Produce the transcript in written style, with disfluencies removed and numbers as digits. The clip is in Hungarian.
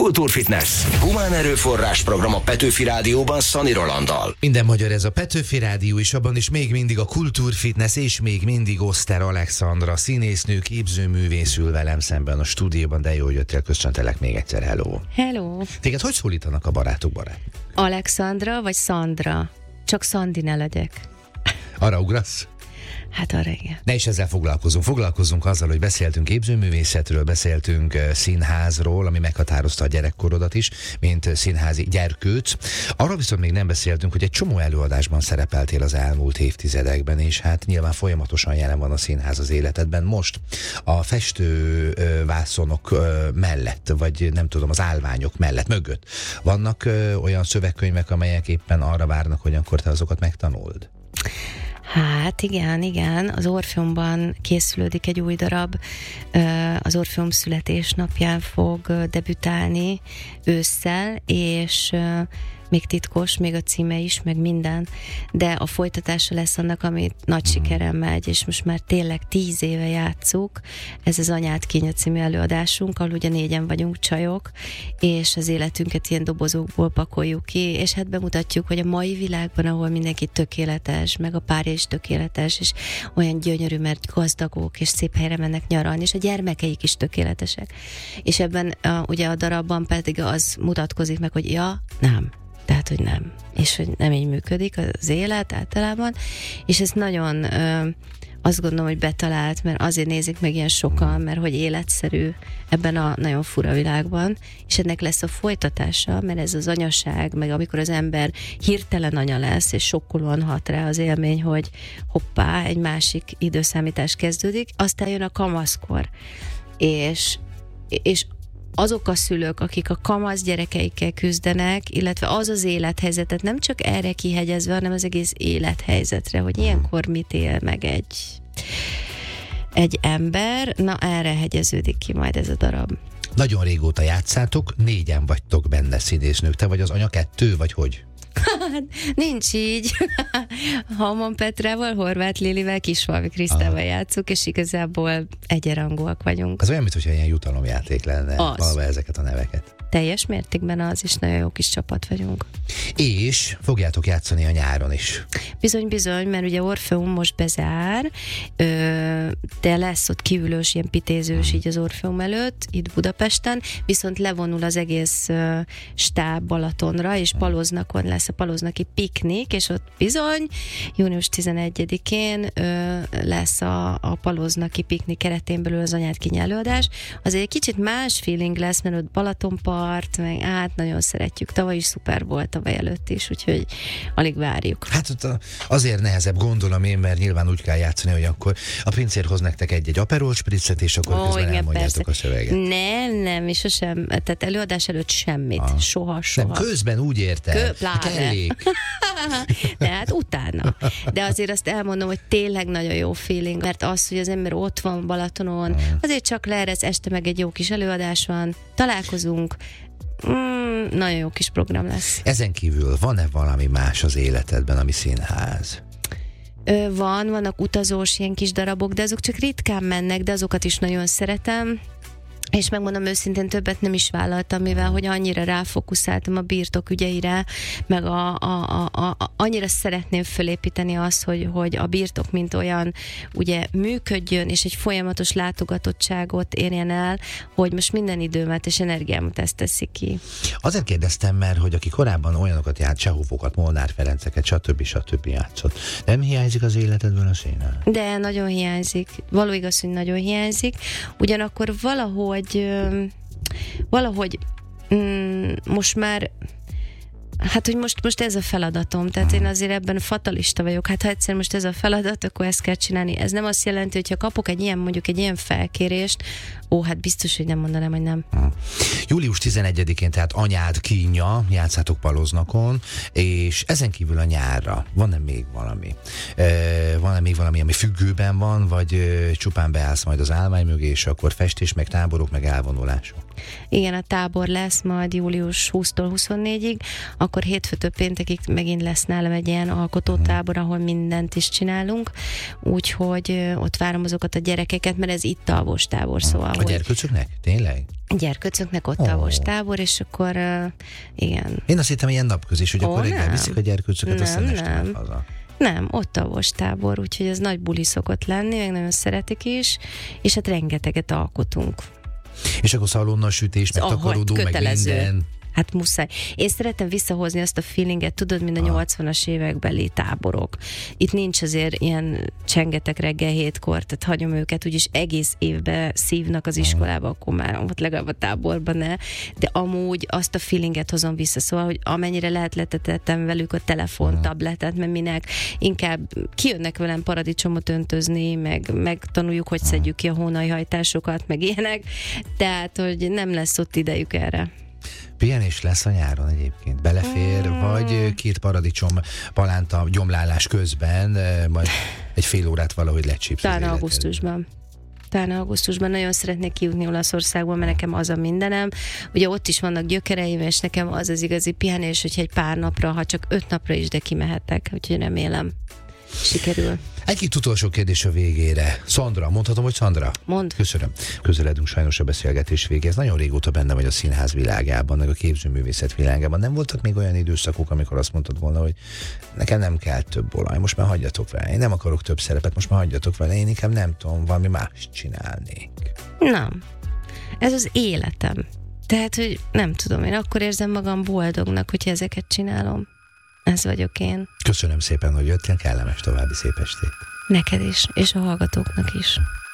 Kultúrfitness. Humán erőforrás program a Petőfi Rádióban Szani Rolanddal. Minden magyar, ez a Petőfi Rádió, és abban is még mindig a Kultúrfitness, és még mindig Oszter Alexandra, színésznő, képzőművész ül velem szemben a stúdióban, de jól jöttél, köszöntelek még egyszer, hello. Hello. Téged hogy szólítanak a barátok barát? Alexandra vagy Szandra? Csak Szandi ne legyek. Arra ugrasz? Hát arra igen. Ne is ezzel foglalkozunk azzal, hogy beszéltünk képzőművészetről, beszéltünk színházról, ami meghatározta a gyerekkorodat is, mint színházi gyerkőc. Arról viszont még nem beszéltünk, hogy egy csomó előadásban szerepeltél az elmúlt évtizedekben, és hát nyilván folyamatosan jelen van a színház az életedben. Most a festő vászonok mellett, vagy nem tudom, az állványok mellett, mögött vannak olyan szövegkönyvek, amelyek éppen arra várnak, hogy akkor te azokat megtanuld? Hát igen, az Orfeumban készülődik egy új darab, az Orfeum születésnapján fog debütálni ősszel, és még titkos, még a címe is, meg minden, de a folytatása lesz annak, ami nagy sikeren megy, és most már tényleg 10 éve játsszuk. Ez az Anyád kínja című előadásunk, ahol ugye 4-en vagyunk csajok, és az életünket ilyen dobozokból pakoljuk ki, és hát bemutatjuk, hogy a mai világban, ahol mindenki tökéletes, meg a párja is tökéletes, és olyan gyönyörű, mert gazdagok, és szép helyre mennek nyaralni, és a gyermekeik is tökéletesek. És ebben ugye a darabban pedig az mutatkozik meg, hogy nem. Tehát, hogy nem. És hogy nem így működik az élet általában. És ez nagyon azt gondolom, hogy betalált, mert azért nézik meg ilyen sokan, mert hogy életszerű ebben a nagyon fura világban, és ennek lesz a folytatása, mert ez az anyaság, meg amikor az ember hirtelen anya lesz, és sokkolóan hat rá az élmény, hogy hoppá, egy másik időszámítás kezdődik, aztán jön a kamaszkor. És azok a szülők, akik a kamasz gyerekeikkel küzdenek, illetve az az élethelyzetet nem csak erre kihegyezve, hanem az egész élethelyzetre, hogy ilyenkor mit él meg egy ember, na erre hegyeződik ki majd ez a darab. Nagyon régóta játszátok, 4-en vagytok benne színésznők. Te vagy az anya 2, vagy hogy? Hát, nincs így. Halmon Petrával, Horváth Lilivel, Kisfalvi Krisztával játszunk, és igazából egyenrangúak vagyunk. Az olyan, mintha ilyen jutalomjáték lenne, valahol ezeket a neveket. Teljes mértékben az, és nagyon jó kis csapat vagyunk. És fogjátok játszani a nyáron is. Bizony, mert ugye Orfeum most bezár, de lesz ott kívülős, ilyen pitézős így az Orfeum előtt, itt Budapesten, viszont levonul az egész stáb Balatonra, és Paloznakon lesz a paloznaki piknik, és ott bizony június 11-én lesz a paloznaki piknik keretén belül az Anyád kínja előadás. Azért egy kicsit más feeling lesz, mert ott Balatonpart, meg nagyon szeretjük. Tavaly is szuper volt, tavaly előtt is, úgyhogy alig várjuk. Hát azért nehezebb, gondolom én, mert nyilván úgy kell játszani, hogy akkor a pincér hoz nektek egy Aperol spritzet, és akkor közben igen, elmondjátok a szöveget. Nem, és sosem, tehát előadás előtt semmit. Soha. Nem, közben úgy értem. Kellék. De hát utána. De azért azt elmondom, hogy tényleg nagyon jó feeling, mert az, hogy az ember ott van Balatonon, azért csak leeresz, este meg egy jó kis előadás van, találkozunk, nagyon jó kis program lesz. Ezen kívül van-e valami más az életedben, ami színház? Vannak utazós ilyen kis darabok, de azok csak ritkán mennek, de azokat is nagyon szeretem. És megmondom őszintén, többet nem is vállaltam, mivel hogy annyira ráfokuszáltam a birtok ügyeire, meg annyira szeretném fölépíteni azt, hogy a birtok mint olyan ugye működjön, és egy folyamatos látogatottságot érjen el, hogy most minden időmet és energiámat ezt teszi ki. Azért kérdeztem, mert hogy aki korábban olyanokat járt, Csehovokat, Molnár Ferenceket, stb. játszott. Nem hiányzik az életedből a színház? De nagyon hiányzik. Való igaz, hogy nagyon hiányzik. Ugyanakkor valahogy most már hát, hogy most ez a feladatom, tehát én azért ebben fatalista vagyok, hát ha egyszer most ez a feladat, akkor ezt kell csinálni. Ez nem azt jelenti, hogy ha kapok egy ilyen felkérést, hát biztos, hogy nem mondanám, hogy nem. Július 11-én, tehát Anyád kínja, játszátok Paloznakon, és ezen kívül a nyárra van-e még valami? Van-e még valami, ami függőben van, vagy csupán beállsz majd az állvány mögé, és akkor festés, meg táborok, meg elvonulások? Igen, a tábor lesz majd július 20-tól 24-ig, akkor hétfőtől péntekig megint lesz nálam egy ilyen alkotótábor, ahol mindent is csinálunk, úgyhogy ott várom azokat a gyerekeket, mert ez itt alvostábor, szóval. A gyerkőcöknek? Tényleg? Gyerkőcöknek ott alvostábor, és akkor igen. Én azt hittem ilyen napközis, hogy akkor reggel viszik a gyerkőcöket, aztán este haza. Nem, ott alvostábor, úgyhogy ez nagy buli szokott lenni, meg nagyon szeretik is, és hát rengeteget alkotunk. És akkor szalonnasütés, meg takarodó, meg minden. Hát muszáj. Én szeretem visszahozni azt a feelinget, tudod, mint a 80-as évekbeli táborok. Itt nincs azért ilyen csengetek reggel 7-kor, tehát hagyom őket, úgyis egész évben szívnak az iskolába, akkor már ott legalább a táborban ne, de amúgy azt a feelinget hozom vissza, szóval, hogy amennyire lehet letetettem velük a telefon, tabletet, mert minek inkább kijönnek velem paradicsomot öntözni, meg tanuljuk, hogy szedjük ki a hónajhajtásokat, meg ilyenek, tehát, hogy nem lesz ott idejük erre. Pihenés lesz a nyáron egyébként? Belefér, vagy két paradicsom palánta gyomlálás közben, majd egy fél órát valahogy lecsípsz? Talán augusztusban nagyon szeretnék kijutni Olaszországba, mert nekem az a mindenem. Ugye ott is vannak gyökereim, és nekem az az igazi pihenés, hogyha egy pár napra, ha csak 5 napra is, de kimehetek, úgyhogy remélem sikerül. Egy-két utolsó kérdés a végére. Szandra, mondhatom, hogy Szandra? Mondd. Köszönöm. Közeledünk sajnos a beszélgetés végéhez. Nagyon régóta benne vagy a színház világában, meg a képzőművészet világában. Nem voltak még olyan időszakok, amikor azt mondtad volna, hogy nekem nem kell több olaj, most már hagyjatok vele. Én nem akarok több szerepet, most már hagyjatok vele. Én inkább nem tudom, valami más csinálnék. Nem. Ez az életem. Tehát, hogy nem tudom, én akkor érzem magam boldognak, hogyha ezeket csinálom. Ez vagyok én. Köszönöm szépen, hogy jöttél, kellemes további szép estét. Neked is, és a hallgatóknak is.